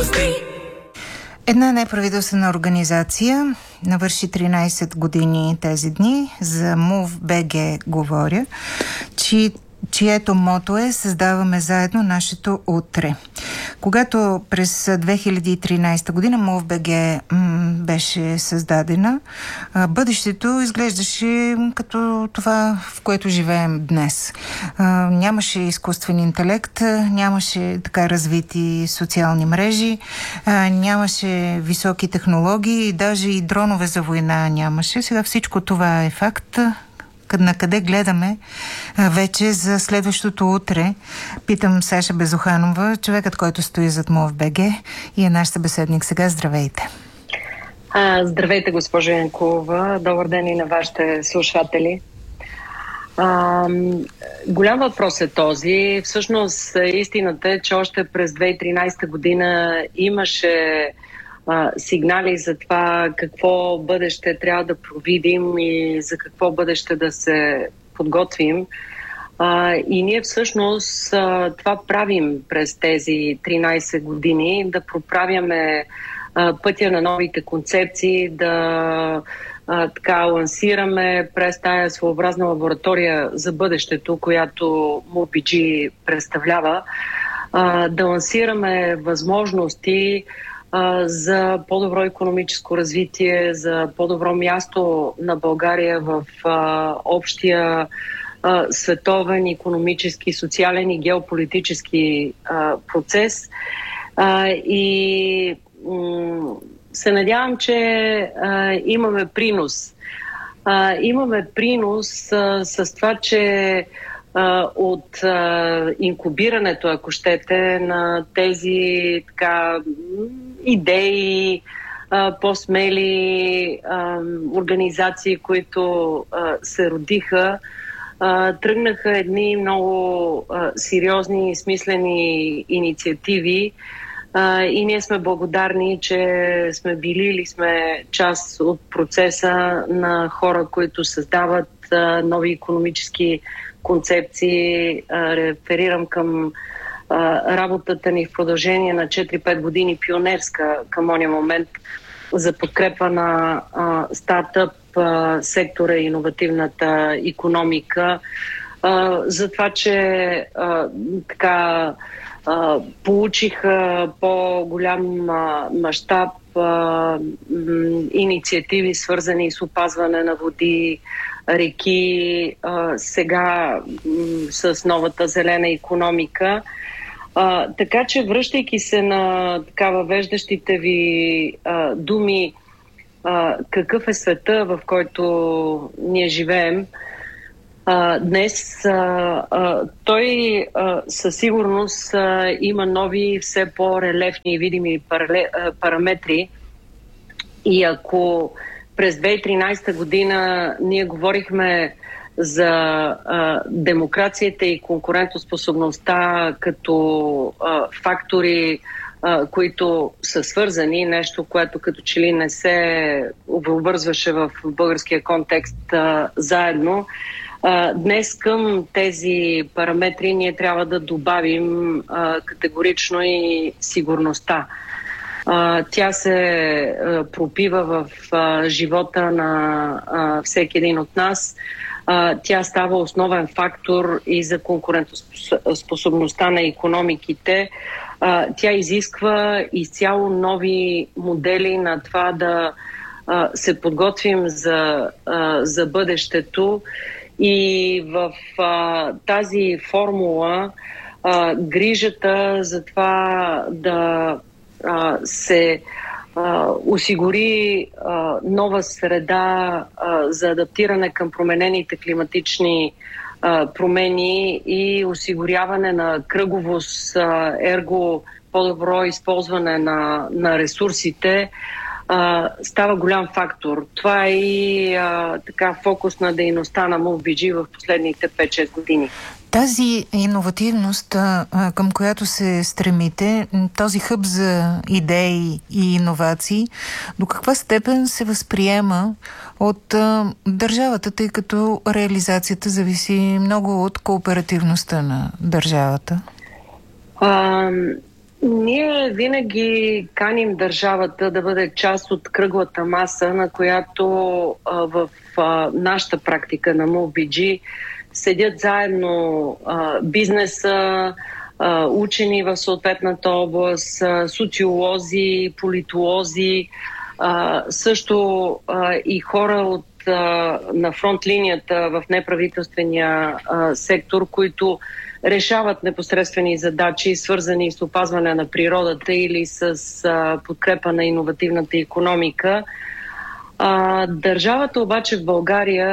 Една неправителствена организация навърши 13 години тези дни. За MOVE.BG говоря, чието мото е "Създаваме заедно нашето утре". Когато през 2013 година MOVE.BG беше създадена, бъдещето изглеждаше като това, в което живеем днес. Нямаше изкуствен интелект, нямаше така развити социални мрежи, нямаше високи технологии, даже и дронове за война нямаше. Сега всичко това е факт. На къде гледаме вече за следващото утре? Питам Саша Безуханова, човекът, който стои зад MOVE.BG и е наш събеседник сега. Здравейте! Здравейте, госпожо Янкова. Добър ден и на вашите слушатели. Голям въпрос е този. Всъщност истината е, че още през 2013 година имаше сигнали за това какво бъдеще трябва да провидим и за какво бъдеще да се подготвим. И ние всъщност това правим през тези 13 години, да проправяме пътя на новите концепции, да лансираме през тая своеобразна лаборатория за бъдещето, която MOVE.BG представлява, да лансираме възможности за по-добро икономическо развитие, за по-добро място на България в общия световен икономически, социален и геополитически процес. И се надявам, че имаме принос. Имаме принос с това, че от инкубирането, ако щете, на тези идеи, по-смели организации, които се родиха, тръгнаха едни много сериозни и смислени инициативи. И ние сме благодарни, че сме били или сме част от процеса на хора, които създават нови икономически концепции. Реферирам към работата ни в продължение на 4-5 години, пионерска към ония момент, за подкрепа на стартъп сектора и иновативната икономика, за това, че получиха по-голям мащаб инициативи, свързани с опазване на води, реки, сега с новата зелена икономика. Така че, връщайки се на въвеждащите ви думи, какъв е света, в който ние живеем днес, той със сигурност има нови, все по-релефни и видими параметри. И ако през 2013 година ние говорихме за демокрацията и конкурентоспособността като фактори, които са свързани, нещо, което като че ли не се обвързваше в българския контекст заедно, днес към тези параметри ние трябва да добавим категорично и сигурността. Тя се пропива в живота на всеки един от нас. Тя става основен фактор и за конкурентоспособността на икономиките. Тя изисква изцяло нови модели на това да се подготвим за бъдещето. И в тази формула грижата за това да се осигури нова среда за адаптиране към променените климатични промени и осигуряване на кръговост, ерго по-добро използване на ресурсите, става голям фактор. Това е и фокус на дейността на MOVE.BG в последните 5-6 години. Тази иновативност, към която се стремите, този хъб за идеи и иновации, до каква степен се възприема от държавата, тъй като реализацията зависи много от кооперативността на държавата? Ние винаги каним държавата да бъде част от кръглата маса, на която в нашата практика на MoveBG седят заедно бизнеса, учени в съответната област, социолози, политолози, също и хора от на фронт линията в неправителствения сектор, които решават непосредствени задачи, свързани с опазване на природата или с подкрепа на иновативната икономика. Държавата обаче в България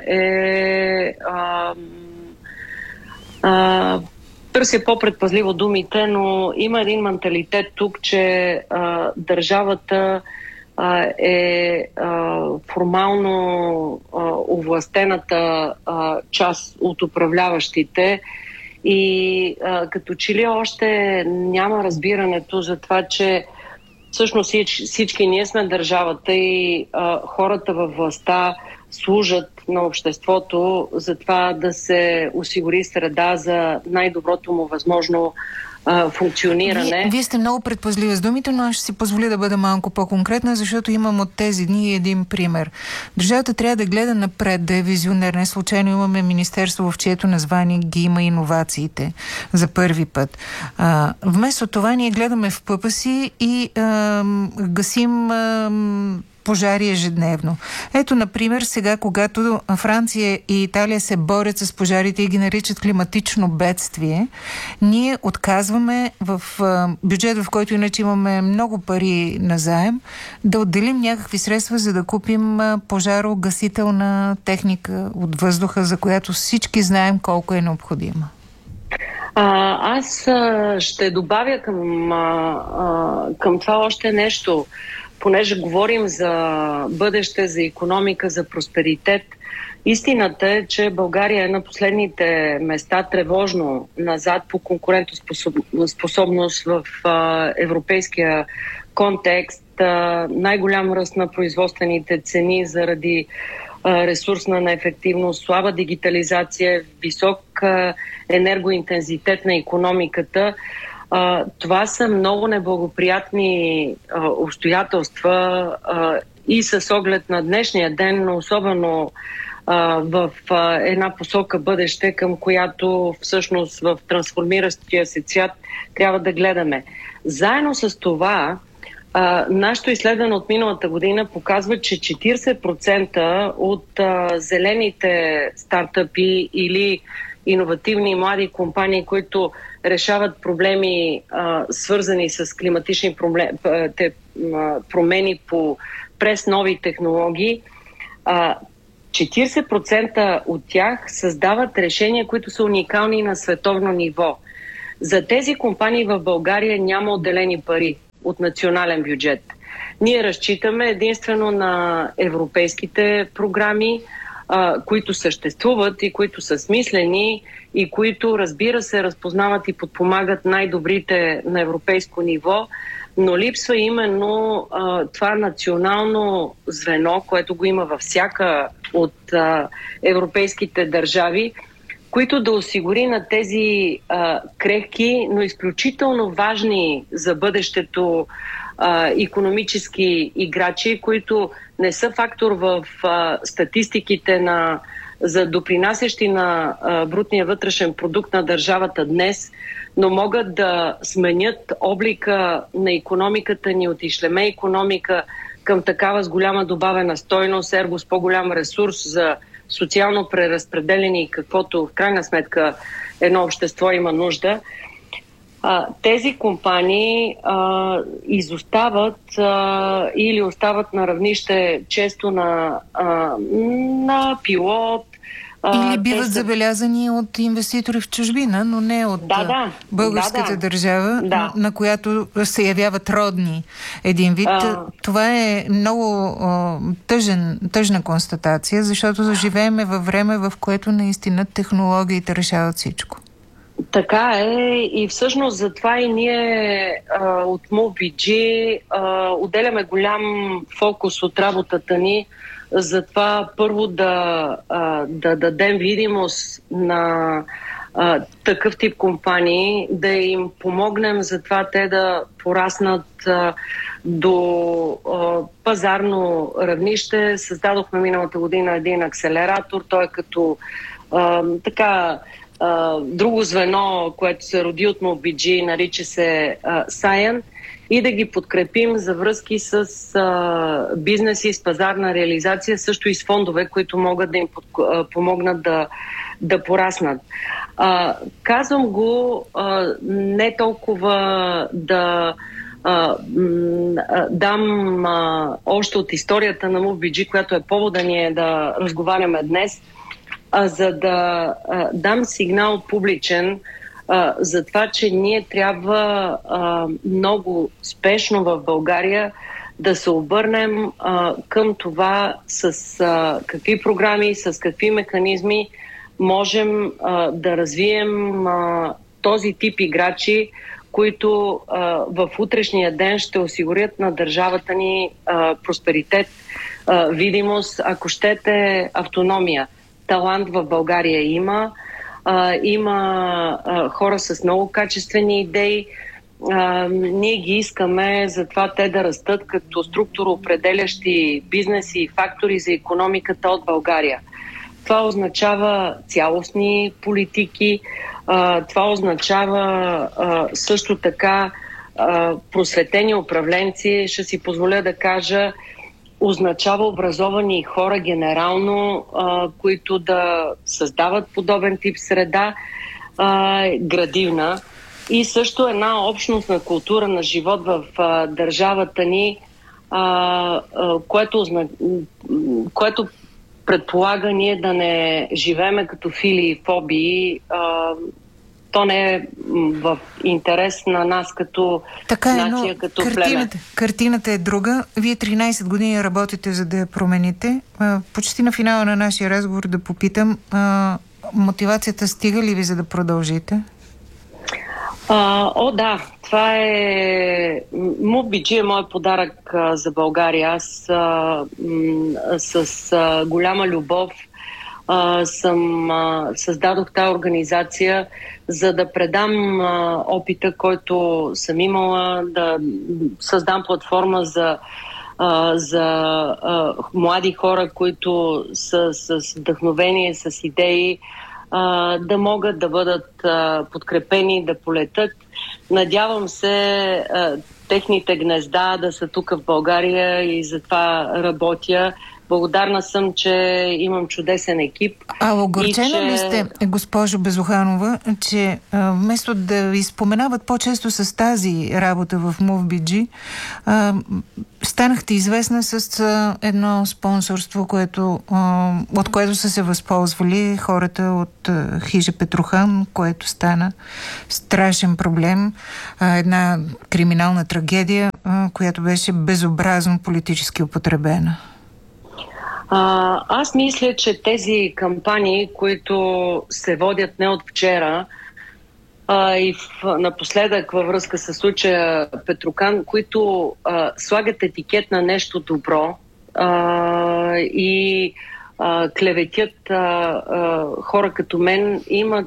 търся по-предпазливо думите, но има един менталитет тук, че държавата е формално овластената част от управляващите и като че ли още няма разбирането за това, че всъщност всички ние сме държавата и хората във властта служат на обществото за това да се осигури среда за най-доброто му възможно функциониране. Вие сте много предпазлива с думите, но аз ще си позволя да бъда малко по-конкретна, защото имам от тези дни един пример. Държавата трябва да гледа напред, да е визионер. Не случайно имаме министерство, в чието название ги има иновациите за първи път. Вместо това ние гледаме в пъпа си и гасим пожари ежедневно. Ето, например, сега, когато Франция и Италия се борят с пожарите и ги наричат климатично бедствие, ние отказваме в бюджет, в който иначе имаме много пари на заем, да отделим някакви средства, за да купим пожарогасителна техника от въздуха, за която всички знаем колко е необходима. Аз ще добавя към това още нещо. Понеже говорим за бъдеще, за икономика, за просперитет, истината е, че България е на последните места тревожно назад по конкурентоспособност в европейския контекст. Най-голям ръст на производствените цени заради ресурсна неефективност, слаба дигитализация, висок енергоинтензитет на икономиката. Това са много неблагоприятни обстоятелства и с оглед на днешния ден, но особено в една посока бъдеще, към която всъщност в трансформиращия се свят трябва да гледаме. Заедно с това, нашето изследване от миналата година показва, че 40% от зелените стартъпи или иновативни млади компании, които решават проблеми, свързани с климатични промени през нови технологии, 40% от тях създават решения, които са уникални на световно ниво. За тези компании в България няма отделени пари от национален бюджет. Ние разчитаме единствено на европейските програми, които съществуват и които са смислени и които, разбира се, разпознават и подпомагат най-добрите на европейско ниво, но липсва именно това национално звено, което го има във всяка от европейските държави, които да осигури на тези крехки, но изключително важни за бъдещето икономически играчи, които не са фактор в статистиките за допринасящи на брутния вътрешен продукт на държавата днес, но могат да сменят облика на икономиката ни от ишлеме икономика към такава с голяма добавена стойност, ерго с по-голям ресурс за социално преразпределение и каквото в крайна сметка едно общество има нужда. Тези компании изостават или остават на равнище често на пилот. Или биват забелязани от инвеститори в чужбина, но не от българската държава, на която се явяват родни един вид. Това е много тъжна констатация, защото живееме във време, в което наистина технологиите решават всичко. Така е и всъщност затова и ние от MoveBG отделяме голям фокус от работата ни за това първо да дадем видимост на такъв тип компании, да им помогнем за това те да пораснат до пазарно равнище. Създадохме миналата година един акселератор. Той е като друго звено, което се роди от MoveBG, нарича се Science, и да ги подкрепим за връзки с бизнеси, с пазарна реализация, също и с фондове, които могат да им помогнат да пораснат. Казвам го не толкова да дам още от историята на MoveBG, която е повода ние да разговаряме днес, за да дам сигнал публичен за това, че ние трябва много спешно в България да се обърнем към това с какви програми, с какви механизми можем да развием този тип играчи, които в утрешния ден ще осигурят на държавата ни просперитет, видимост, ако щете, автономия. Талант в България има. Има хора с много качествени идеи. Ние ги искаме за това те да растат като структуроопределящи бизнеси и фактори за икономиката от България. Това означава цялостни политики, това означава също така просветени управленци, ще си позволя да кажа, означава образовани хора генерално, които да създават подобен тип среда, градивна, и също една общностна култура на живот в държавата ни, което предполага ние да не живееме като фили и фобии. То не е в интерес на нас като нация, като племе. Картината е друга. Вие 13 години работите, за да я промените. Почти на финала на нашия разговор да попитам, мотивацията стига ли ви, за да продължите? Да, това е... MoveBG е моят подарък за България. Аз с голяма любов създадох тази организация, за да предам опита, който съм имала, да създам платформа за млади хора, които са с вдъхновение, с идеи, да могат да бъдат подкрепени, да полетат. Надявам се техните гнезда да са тук в България и затова работя. Благодарна съм, че имам чудесен екип. Огорчена ли сте, госпожо Безуханова, че вместо да ви споменават по-често с тази работа в MoveBG, станахте известна с едно спонсорство, от което са се възползвали хората от Хижа Петрохан, което стана страшен проблем, една криминална трагедия, която беше безобразно политически употребена? Аз мисля, че тези кампании, които се водят не от вчера, и напоследък във връзка с случая Петрокан, които слагат етикет на нещо добро и клеветят хора като мен,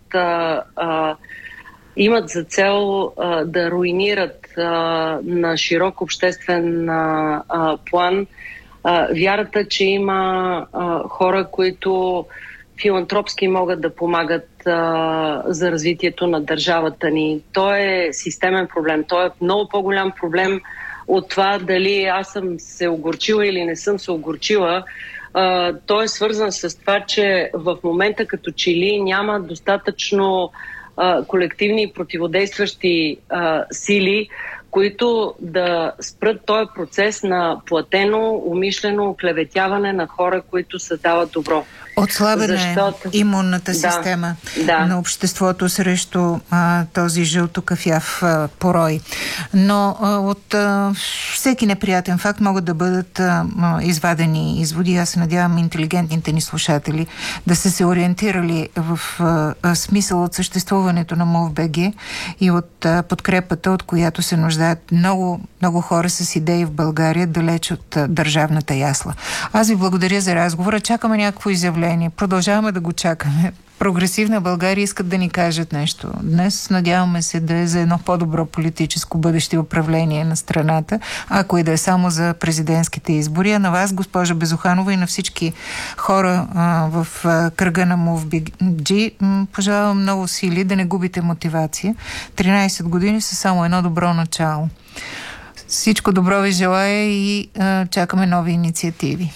имат за цел да руинират на широк обществен план вярата, че има хора, които филантропски могат да помагат за развитието на държавата ни. То е системен проблем. То е много по-голям проблем от това дали аз съм се огорчила или не съм се огорчила. Той е свързан с това, че в момента като че ли няма достатъчно колективни противодействащи сили, които да спрат този процес на платено, умишлено оклеветяване на хора, които създават добро. Отслабена е имунната система на обществото срещу този жълто-кафяв порой. Но от всеки неприятен факт могат да бъдат извадени изводи. Аз се надявам интелигентните ни слушатели да са се ориентирали в смисъл от съществуването на MoveBG и от подкрепата, от която се нуждаят много, много хора с идеи в България, далеч от държавната ясла. Аз ви благодаря за разговора. Чакаме някакво изявление. Продължаваме да го чакаме. Прогресивна България искат да ни кажат нещо. Днес надяваме се да е за едно по-добро политическо бъдеще управление на страната, ако и да е само за президентските избори. А на вас, госпожа Безуханова, и на всички хора в кръга на MoveBG пожелавам много сили, да не губите мотивация. 13 години са само едно добро начало. Всичко добро ви желая и чакаме нови инициативи.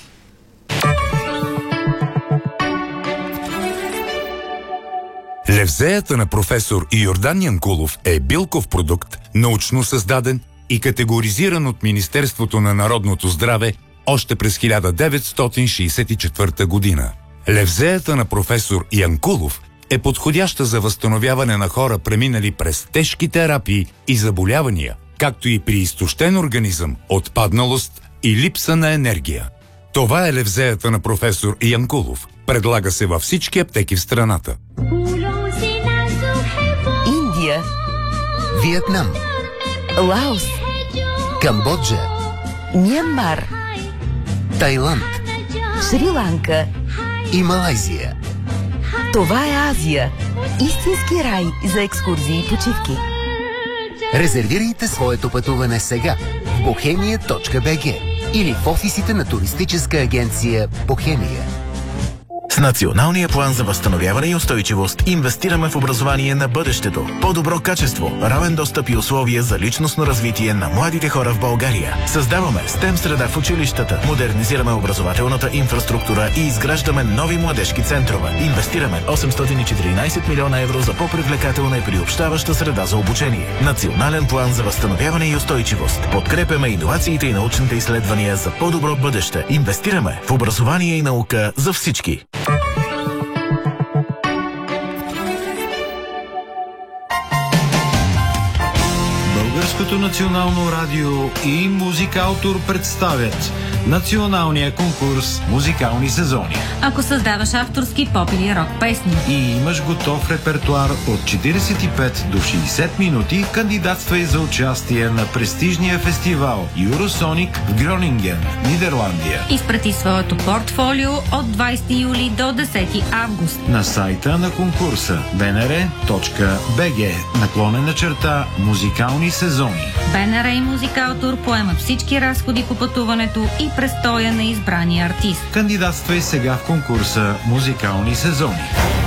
Левзеята на професор Йордан Янкулов е билков продукт, научно създаден и категоризиран от Министерството на народното здраве още през 1964 година. Левзеята на професор Янкулов е подходяща за възстановяване на хора, преминали през тежки терапии и заболявания, както и при изтощен организъм, отпадналост и липса на енергия. Това е левзеята на професор Янкулов. Предлага се във всички аптеки в страната. Индия, Виетнам, Лаос, Камбоджа, Мянмар, Тайланд Шри-Ланка. и Малайзия. Това е Азия. Истински рай за екскурзии и почивки. Резервирайте своето пътуване сега в bohemia.bg или в офисите на туристическа агенция Bohemia. С Националния план за възстановяване и устойчивост инвестираме в образование на бъдещето. По-добро качество, равен достъп и условия за личностно развитие на младите хора в България. Създаваме STEM среда в училищата, модернизираме образователната инфраструктура и изграждаме нови младежки центрове. Инвестираме 814 милиона евро за по-привлекателна и приобщаваща среда за обучение. Национален план за възстановяване и устойчивост. Подкрепяме иновациите и научните изследвания за по-добро бъдеще. Инвестираме в образование и наука за всички. Българското национално радио и Музикаутор представят националния конкурс Музикални сезони. Ако създаваш авторски поп или рок песни И имаш готов репертуар от 45 до 60 минути, кандидатствай за участие на престижния фестивал Eurosonic в Гронинген, Нидерландия. изпрати своето портфолио от 20 юли до 10 август. На сайта на конкурса bnr.bg/музикални сезони. БНР и Музикаутор поемат всички разходи по пътуването и престоя на избрания артист. Кандидатствай сега в конкурса Музикални сезони.